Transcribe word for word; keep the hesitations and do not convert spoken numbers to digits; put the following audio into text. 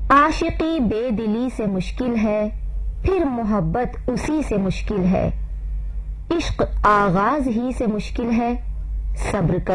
आशिकी बेदिली से मुश्किल है, फिर मोहब्बत उसी से मुश्किल है। इश्क आगाज ही से मुश्किल है, सब्र कर